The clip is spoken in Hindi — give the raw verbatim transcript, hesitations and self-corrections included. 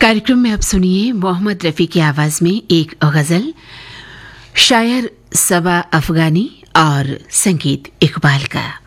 कार्यक्रम में अब सुनिए मोहम्मद रफी की आवाज में एक गजल, शायर सबा अफगानी और संगीत इकबाल का।